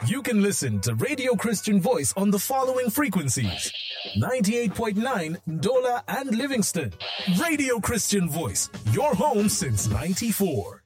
You can listen to Radio Christian Voice on the following frequencies: 98.9 Ndola and Livingston. Radio Christian Voice, your home since 94.